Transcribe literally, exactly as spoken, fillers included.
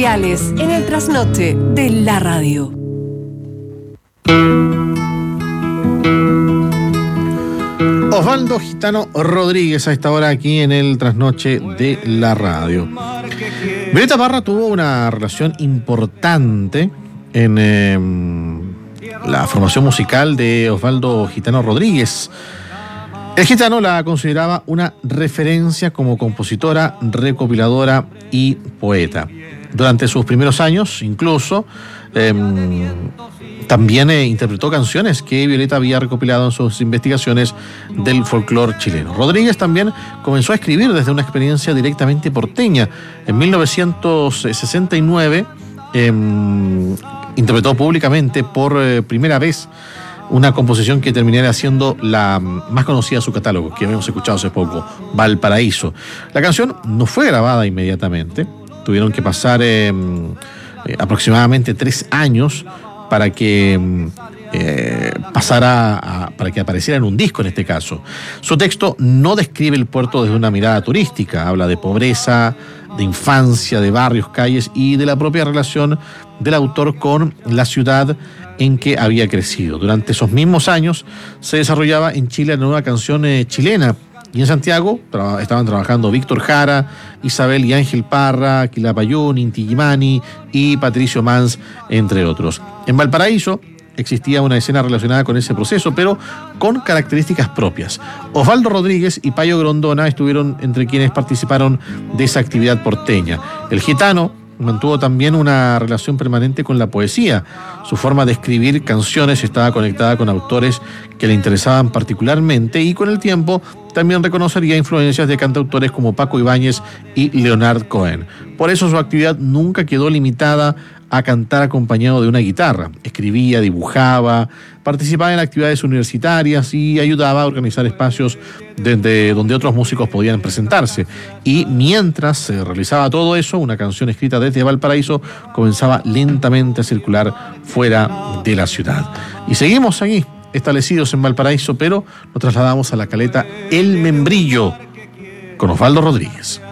radiales en el trasnoche de la radio. Osvaldo Gitano Rodríguez a esta hora aquí en el trasnoche de la radio. Violeta Parra tuvo una relación importante en eh, la formación musical de Osvaldo Gitano Rodríguez. El gitano la consideraba una referencia como compositora, recopiladora y poeta. Durante sus primeros años, incluso, eh, también eh, interpretó canciones que Violeta había recopilado en sus investigaciones del folclore chileno. Rodríguez también comenzó a escribir desde una experiencia directamente porteña. En mil novecientos sesenta y nueve eh, interpretó públicamente por eh, primera vez una composición que terminaría siendo la más conocida de su catálogo, que habíamos escuchado hace poco, Valparaíso. La canción no fue grabada inmediatamente, tuvieron que pasar eh, eh, aproximadamente tres años para que eh, pasara a, para que apareciera en un disco en este caso. Su texto no describe el puerto desde una mirada turística, habla de pobreza, de infancia, de barrios, calles y de la propia relación del autor con la ciudad en que había crecido. Durante esos mismos años se desarrollaba en Chile la nueva canción eh, chilena, y en Santiago tra- estaban trabajando Víctor Jara, Isabel y Ángel Parra, Quilapayún, Inti Illimani y Patricio Mans, entre otros. En Valparaíso existía una escena relacionada con ese proceso, pero con características propias. Osvaldo Rodríguez y Payo Grondona estuvieron entre quienes participaron de esa actividad porteña. El gitano mantuvo también una relación permanente con la poesía. Su forma de escribir canciones estaba conectada con autores que le interesaban particularmente y con el tiempo también reconocería influencias de cantautores como Paco Ibáñez y Leonard Cohen. Por eso su actividad nunca quedó limitada a cantar acompañado de una guitarra. Escribía, dibujaba, participaba en actividades universitarias y ayudaba a organizar espacios desde donde otros músicos podían presentarse. Y mientras se realizaba todo eso, una canción escrita desde Valparaíso comenzaba lentamente a circular fuera de la ciudad. Y seguimos aquí, establecidos en Valparaíso, pero nos trasladamos a la caleta El Membrillo con Osvaldo Rodríguez.